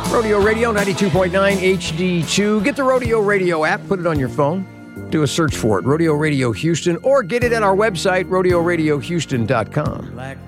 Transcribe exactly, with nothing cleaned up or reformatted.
Rodeo Radio ninety-two point nine H D two. Get the Rodeo Radio app, put it on your phone. Do a search for it, Rodeo Radio Houston, or get it at our website, rodeo radio houston dot com.